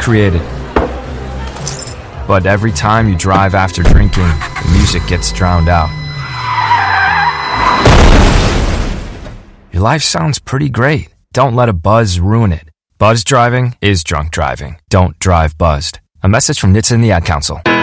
created. But every time you drive after drinking, the music gets drowned out. Your life sounds pretty great. Don't let a buzz ruin it. Buzz driving is drunk driving. Don't drive buzzed. A message from NHTSA and the Ad Council.